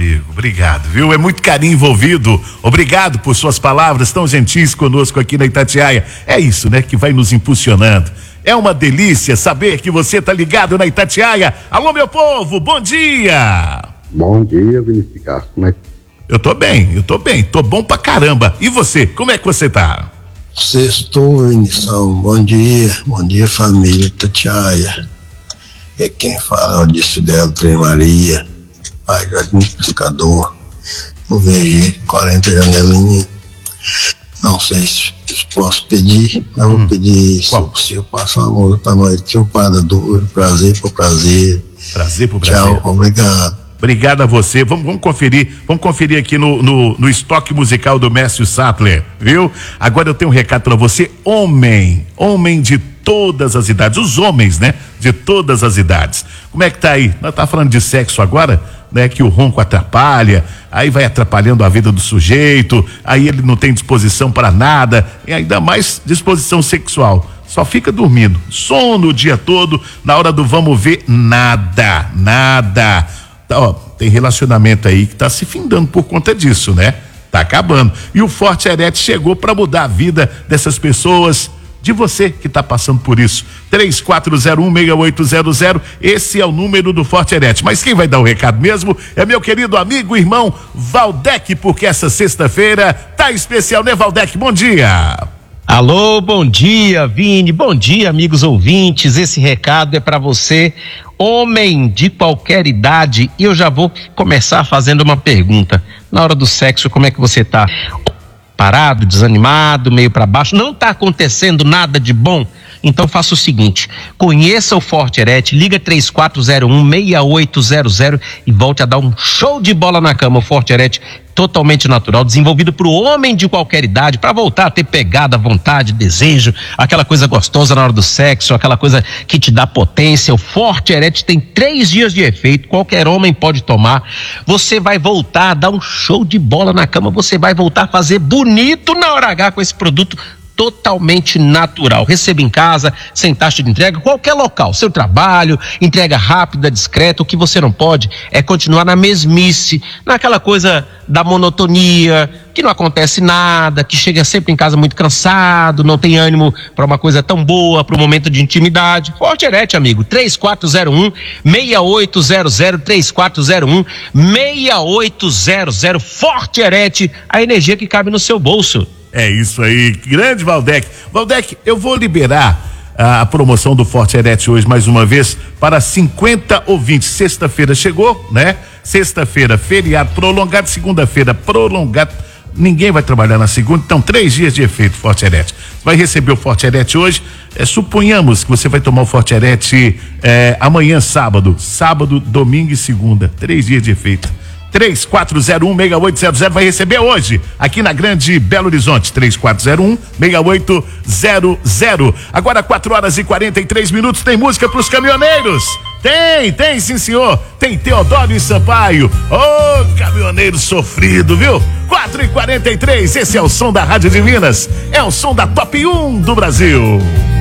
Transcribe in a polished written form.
amigo, obrigado, viu? É muito carinho envolvido. Obrigado por suas palavras tão gentis conosco aqui na Itatiaia. É isso, né, que vai nos impulsionando. É uma delícia saber que você tá ligado na Itatiaia. Alô, meu povo, bom dia! Bom dia, Vinícius Castro. Como é que... Eu tô bem, tô bom pra caramba. E você, como é que você tá? Sextou, Vinícius, bom dia família Itatiaia. É quem fala, eu disse dela, Trem Maria, pai Jardim Pescador, o VG, 40 janelinha. Não sei se posso pedir, mas vou pedir se eu passo uma música pra nós, que eu paro duro, prazer por prazer. Prazer por prazer. Tchau, obrigado. Obrigado a você. Vamos conferir aqui no estoque musical do Mércio Sattler, viu? Agora eu tenho um recado para você, homem de todas as idades, os homens, né? De todas as idades. Como é que tá aí? Nós tá falando de sexo agora, né? Que o ronco atrapalha, aí vai atrapalhando a vida do sujeito, aí ele não tem disposição para nada, e ainda mais disposição sexual. Só fica dormindo, sono o dia todo, na hora do vamos ver, nada. Ó, tem relacionamento aí que tá se findando por conta disso, né? Tá acabando. E o Forte Arete chegou para mudar a vida dessas pessoas, de você que tá passando por isso. 3401-6800, esse é o número do Forte Arete. Mas quem vai dar o recado mesmo é meu querido amigo, irmão Valdec, porque essa sexta-feira tá especial, né, Valdec? Bom dia. Alô, bom dia, Vini, bom dia, amigos ouvintes. Esse recado é para você, homem de qualquer idade, e eu já vou começar fazendo uma pergunta. Na hora do sexo, como é que você tá? Parado, desanimado, meio para baixo? Não tá acontecendo nada de bom? Então faça o seguinte, conheça o Forte Arete, liga 3401-6800 e volte a dar um show de bola na cama. O Forte Arete totalmente natural, desenvolvido para o homem de qualquer idade, para voltar a ter pegada, vontade, desejo, aquela coisa gostosa na hora do sexo, aquela coisa que te dá potência. O Forte Arete tem 3 dias de efeito, qualquer homem pode tomar. Você vai voltar a dar um show de bola na cama, você vai voltar a fazer bonito na hora H com esse produto totalmente natural. Receba em casa, sem taxa de entrega, qualquer local, seu trabalho, entrega rápida, discreta. O que você não pode é continuar na mesmice, naquela coisa da monotonia, que não acontece nada, que chega sempre em casa muito cansado, não tem ânimo para uma coisa tão boa, para um momento de intimidade. Forte Arete, amigo, 3401-6800, 3401-6800, Forte Arete, a energia que cabe no seu bolso. É isso aí, grande Valdec. Valdec, eu vou liberar a promoção do Forte Arete hoje mais uma vez para 50 ouvintes. Sexta-feira chegou, né? Sexta-feira, feriado prolongado, segunda-feira prolongado. Ninguém vai trabalhar na segunda, então 3 dias de efeito Forte Arete. Você vai receber o Forte Arete hoje. Suponhamos que você vai tomar o Forte Arete amanhã, sábado, domingo e segunda. 3 dias de efeito. 3401-6800 vai receber hoje, aqui na Grande Belo Horizonte, 3401-6800. Agora 4h43, tem música pros caminhoneiros? Tem sim senhor, tem Teodoro e Sampaio, ô caminhoneiro sofrido, viu? 4h43, esse é o som da Rádio de Minas, é o som da Top 1 do Brasil.